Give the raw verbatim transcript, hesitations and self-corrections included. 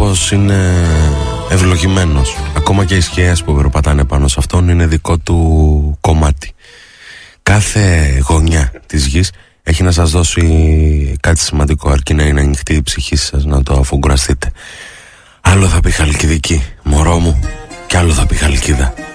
άνθρωπος είναι ευλογημένος. Ακόμα και οι σκιές που περπατάνε πάνω σε αυτόν είναι δικό του κομμάτι. Κάθε γωνιά της γης έχει να σας δώσει κάτι σημαντικό, αρκεί να είναι ανοιχτή η ψυχή σας να το αφογκραστείτε. Άλλο θα πει Χαλκιδική, μωρό μου, και άλλο θα πει Χαλκίδα.